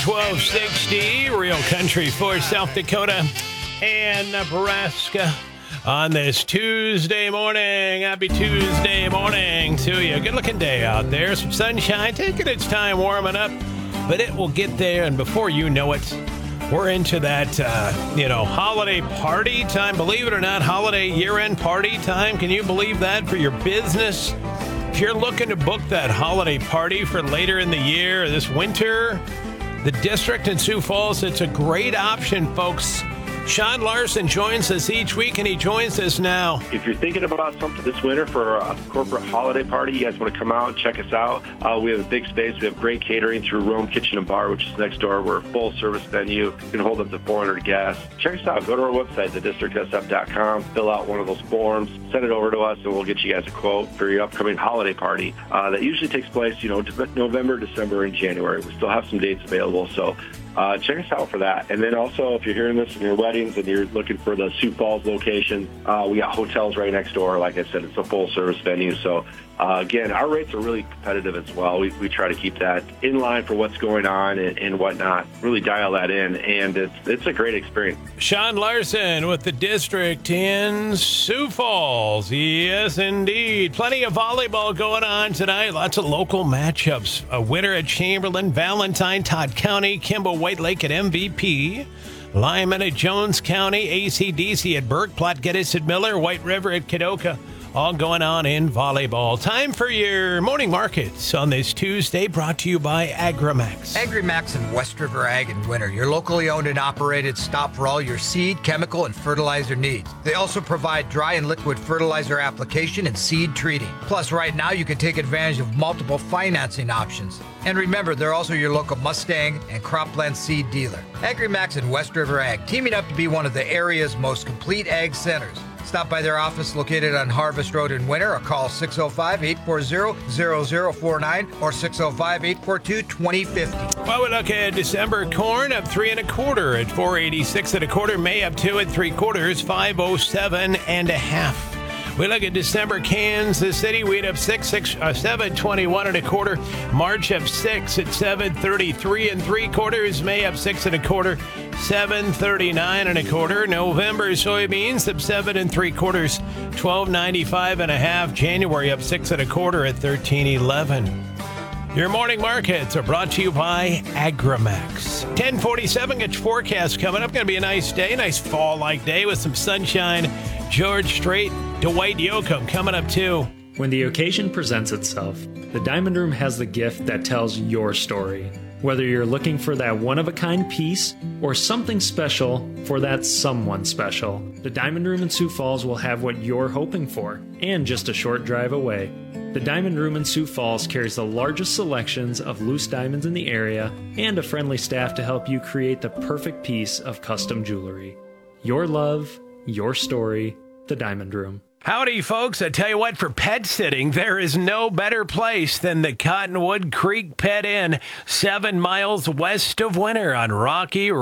1260, Real Country for South Dakota and Nebraska on this Tuesday morning. Happy Tuesday morning to you. Good looking day out there. Some sunshine, taking its time warming up, but it will get there. And before you know it, we're into that, holiday party time. Believe it or not, holiday year-end party time. Can you believe that for your business? If you're looking to book that holiday party for later in the year or this winter, the district in Sioux Falls, it's a great option, folks. Sean Larson joins us each week, and he joins us now. If you're thinking about something this winter for a corporate holiday party, you guys want to come out and check us out. We have a big space. We have great catering through Rome Kitchen and Bar, which is next door. We're a full-service venue. You can hold up to 400 guests. Check us out. Go to our website, thedistrictsf.com. Fill out one of those forms. Send it over to us, and we'll get you guys a quote for your upcoming holiday party. That usually takes place, November, December, and January. We still have some dates available, so check us out for that. And then also, if you're hearing this in your weddings and you're looking for the Sioux Falls location, we got hotels right next door. Like I said, it's a full-service venue. So, again, our rates are really competitive as well. We try to keep that in line for what's going on and whatnot, really dial that in, and it's a great experience. Sean Larson with the district in Sioux Falls. Yes, indeed. Plenty of volleyball going on tonight. Lots of local matchups. A winner at Chamberlain, Valentine, Todd County, Kimball White Lake at MVP. Lyman at Jones County, ACDC at Burke, Platte Geddes at Miller, White River at Kadoka. All going on in volleyball. Time for your morning markets on this Tuesday, brought to you by Agrimax. Agrimax and West River Ag and Winter, your locally owned and operated stop for all your seed, chemical, and fertilizer needs. They also provide dry and liquid fertilizer application and seed treating. Plus, right now, you can take advantage of multiple financing options. And remember, they're also your local Mustang and Cropland seed dealer. Agrimax and West River Ag, teaming up to be one of the area's most complete ag centers. Stop by their office located on Harvest Road in Winter or call 605-840-0049 or 605-842-2050. Well, we look at December corn up 3 1/4 at 486 1/4. May up 2 3/4, 507 1/2. We look at December Kansas City wheat up 721 1/4. March up 6 at 733 3/4. May up 6 1/4, 739 1/4. November soybeans up 7 3/4, 1295 1/2. January up 6 1/4 at 1311. Your morning markets are brought to you by Agrimax. 1047, get your forecast coming up. Going to be a nice day, nice fall-like day with some sunshine. George Strait, Dwight Yoakam coming up too. When the occasion presents itself, the Diamond Room has the gift that tells your story. Whether you're looking for that one-of-a-kind piece or something special for that someone special, the Diamond Room in Sioux Falls will have what you're hoping for, and just a short drive away. The Diamond Room in Sioux Falls carries the largest selections of loose diamonds in the area and a friendly staff to help you create the perfect piece of custom jewelry. Your love, your story, the Diamond Room. Howdy, folks. I tell you what, for pet sitting, there is no better place than the Cottonwood Creek Pet Inn, 7 miles west of Winter on Rocky